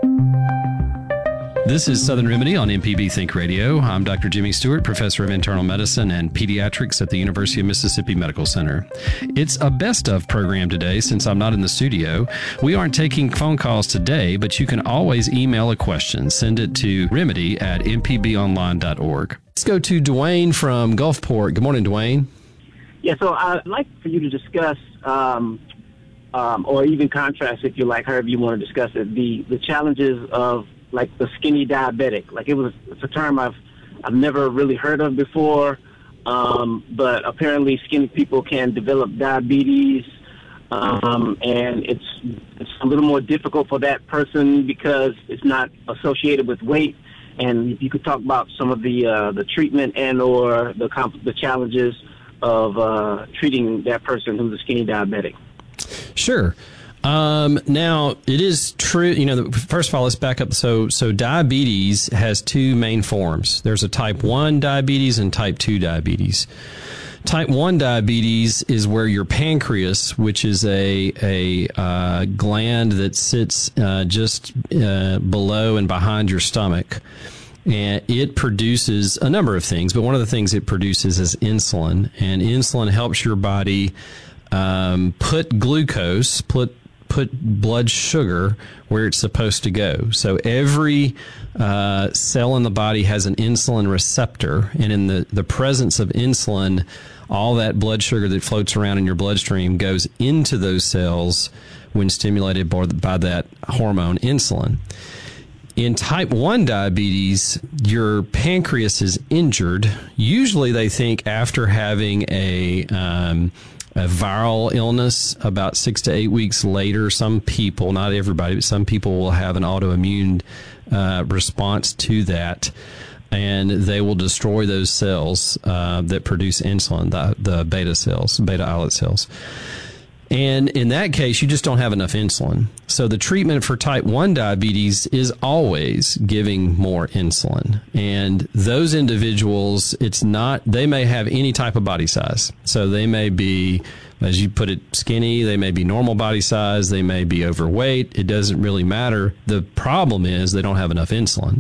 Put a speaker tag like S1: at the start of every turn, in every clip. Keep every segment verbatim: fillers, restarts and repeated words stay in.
S1: This is Southern Remedy on M P B Think Radio. I'm Doctor Jimmy Stewart, professor of internal medicine and pediatrics at the University of Mississippi Medical Center. It's a best of program today since I'm not in the studio. We aren't taking phone calls today, but you can always email a question. Send it to remedy at m p b online dot org. Let's go to Dwayne from Gulfport. Good morning, Dwayne.
S2: Yeah, so I'd like for you to discuss, um, um, or even contrast, if you like, however you want to discuss it, the, the challenges of like the skinny diabetic. Like it was, it's a term I've, I've never really heard of before. Um, but apparently skinny people can develop diabetes. Um, and it's, it's a little more difficult for that person because it's not associated with weight. And if you could talk about some of the, uh, the treatment and, or the comp- the challenges of, uh, treating that person who's a skinny diabetic.
S1: Sure. Um, now, it is true, you know, first of all, let's back up. So, so diabetes has two main forms. There's a type one diabetes and type two diabetes. Type one diabetes is where your pancreas, which is a, a, uh, gland that sits, uh, just, uh, below and behind your stomach. And it produces a number of things, but one of the things it produces is insulin. And insulin helps your body, um, put glucose, put put blood sugar where it's supposed to go. So every uh, cell in the body has an insulin receptor, and in the, the presence of insulin, all that blood sugar that floats around in your bloodstream goes into those cells when stimulated by, by that hormone insulin. In type one diabetes, your pancreas is injured. Usually they think after having a um, a viral illness about six to eight weeks later. Some people, not everybody, but some people will have an autoimmune uh, response to that, and they will destroy those cells uh, that produce insulin, the, the beta cells, beta islet cells. And in that case, you just don't have enough insulin. So the treatment for type one diabetes is always giving more insulin. And those individuals, it's not, they may have any type of body size. So they may be, as you put it, skinny. They may be normal body size. They may be overweight. It doesn't really matter. The problem is they don't have enough insulin.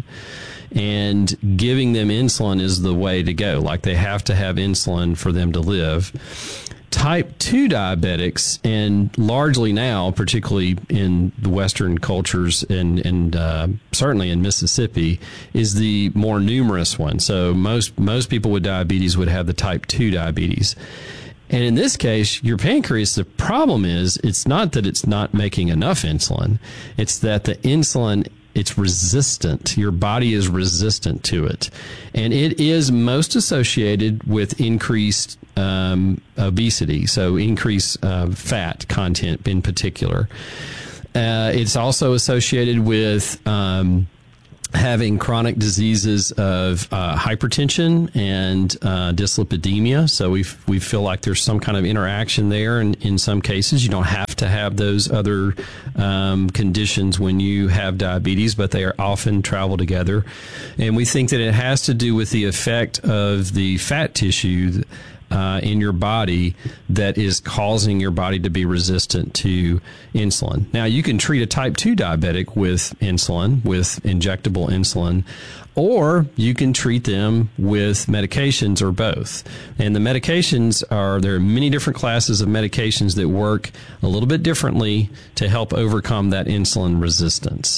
S1: And giving them insulin is the way to go. Like they have to have insulin for them to live. Type two diabetics, and largely now, particularly in the Western cultures and, and uh, certainly in Mississippi, is the more numerous one. So most, most people with diabetes would have the type two diabetes. And in this case, your pancreas, the problem is it's not that it's not making enough insulin. It's that the insulin, it's resistant. Your body is resistant to it. And it is most associated with increased um, obesity, so increased uh, fat content in particular. Uh, it's also associated with um, having chronic diseases of uh, hypertension and uh, dyslipidemia. So we we feel like there's some kind of interaction there. And in some cases, you don't have to have those other um, conditions when you have diabetes, but they are often travel together. And we think that it has to do with the effect of the fat tissue Uh, in your body that is causing your body to be resistant to insulin. Now, you can treat a type two diabetic with insulin, with injectable insulin, or you can treat them with medications or both. And the medications are, there are many different classes of medications that work a little bit differently to help overcome that insulin resistance.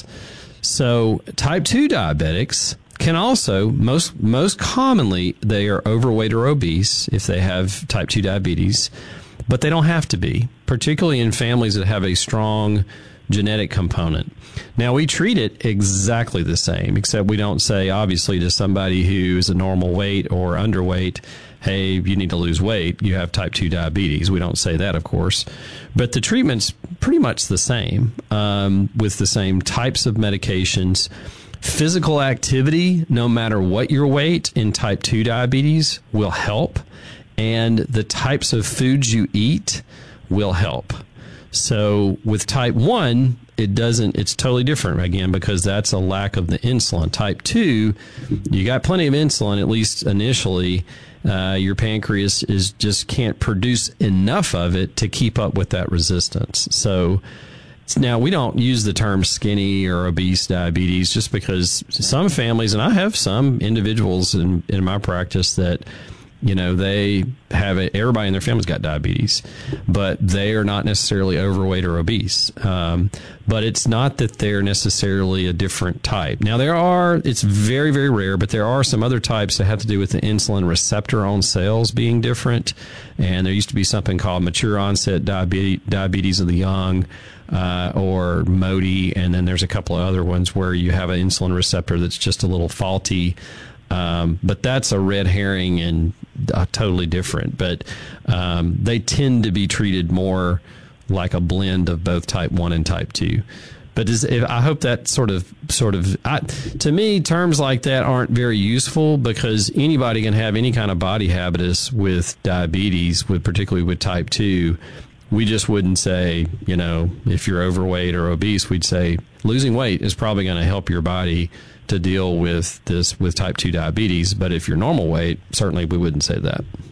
S1: So type two diabetics can also, most most commonly, they are overweight or obese if they have type two diabetes, but they don't have to be, particularly in families that have a strong genetic component. Now, we treat it exactly the same, except we don't say, obviously, to somebody who is a normal weight or underweight, hey, you need to lose weight, you have type two diabetes. We don't say that, of course. But the treatment's pretty much the same, um, with the same types of medications. Physical activity, no matter what your weight in type two diabetes, will help. And the types of foods you eat will help. So with type one, it doesn't, it's totally different again, because that's a lack of the insulin. Type two, you got plenty of insulin, at least initially. Uh, your pancreas is just can't produce enough of it to keep up with that resistance. So Now, we don't use the term skinny or obese diabetes just because some families, and I have some individuals in, in my practice that, you know, they have it, everybody in their family's got diabetes, but they are not necessarily overweight or obese. Um, but it's not that they're necessarily a different type. Now, there are, it's very, very rare, but there are some other types that have to do with the insulin receptor on cells being different. And there used to be something called mature onset diabetes, diabetes of the young, uh, or M O D Y. And then there's a couple of other ones where you have an insulin receptor that's just a little faulty. Um, but that's a red herring and uh, totally different. But um, they tend to be treated more like a blend of both type one and type two. But is, if, I hope that sort of, sort of, I, to me, terms like that aren't very useful because anybody can have any kind of body habitus with diabetes, with particularly with type two. We just wouldn't say, you know, if you're overweight or obese, we'd say losing weight is probably going to help your body to deal with this, with type two diabetes. But if you're normal weight, certainly we wouldn't say that.